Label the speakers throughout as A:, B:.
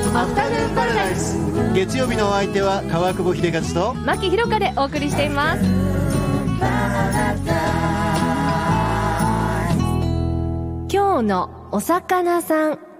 A: アフタヌーンパラダイス。
B: 月曜日のお相手は川久保秀和と
A: 牧弘香でお送りしています。今日のお魚さん。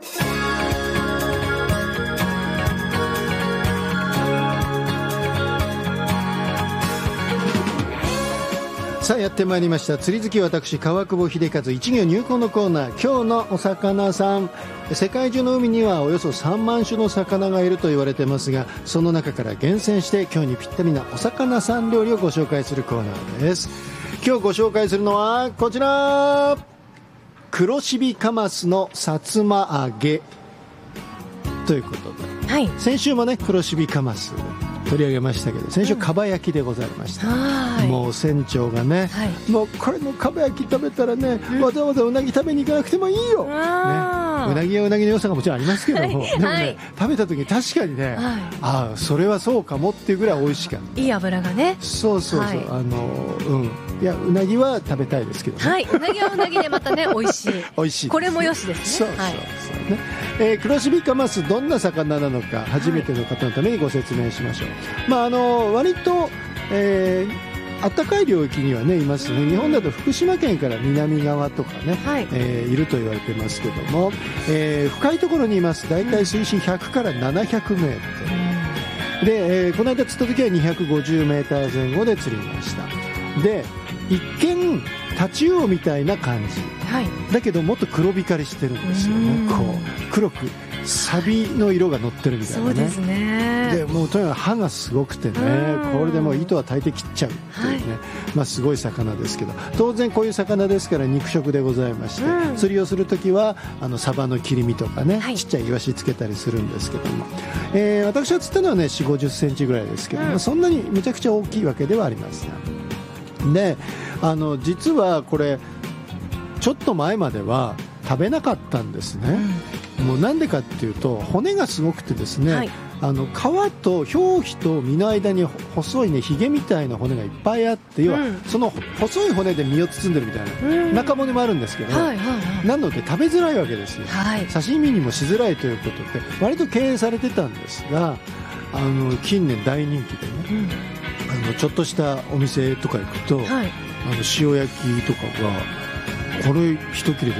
B: さあやってまいりました。釣り好き私川久保秀和一行入魂のコーナー、今日のお魚さん。世界中の海にはおよそ3万種の魚がいると言われてますが、その中から厳選して今日にぴったりなお魚さん料理をご紹介するコーナーです。今日ご紹介するのはこちら、黒シビカマスのさつま揚げということで、
A: はい、
B: 先週もね黒シビカマス取り上げましたけど、先週かば焼きでございました、もう船長がね、もうこれのかば焼き食べたらね、わざわざうなぎ食べに行かなくてもいいよ、ね、うなぎはうなぎの良さがもちろんありますけども、でもね、食べた時に確かにね、ああそれはそうかもっていうぐらい美味しかった。
A: いい油がね。
B: そうそうそう、いやうなぎは食べたいですけどね、
A: うなぎはうなぎでまたね美味しい
B: 美味しい、
A: これもよしですね。
B: そうね、黒シビカマスどんな魚なのか初めての方のためにご説明しましょう。割と、暖かい領域にはねいますね。日本だと福島県から南側とかね、いると言われてますけども、深いところにいます。だいたい水深100から700メートルで、この間釣った時は250メーター前後で釣りました。で一見タチウオみたいな感じ、だけどもっと黒光りしてるんですよね。こう黒くサビの色が乗ってるみたいなね。
A: そうですね。
B: でもうとにかく歯がすごくてね、これでもう糸は大抵切っちゃうっていうね、すごい魚ですけど、当然こういう魚ですから肉食でございまして、釣りをするときはサバの切り身とかね、ちっちゃいイワシつけたりするんですけども、私が釣ったのはね4、50センチぐらいですけど、そんなにめちゃくちゃ大きいわけではありません。で実はこれちょっと前までは食べなかったんですね、もうなんでかっていうと骨がすごくてですね、皮と表皮と身の間に細いねヒゲみたいな骨がいっぱいあって、要はその細い骨で身を包んでるみたいな、中骨もあるんですけど、なので食べづらいわけですよ、刺身にもしづらいということで割と敬遠されてたんですが、近年大人気でね、ちょっとしたお店とか行くと、塩焼きとかがこれ一切れで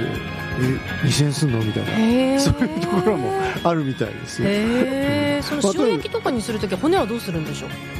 B: 2000円すんのみたいな、そういうところもあるみたいですよ。
A: その塩焼きとかにするときは骨はどうするんでしょう。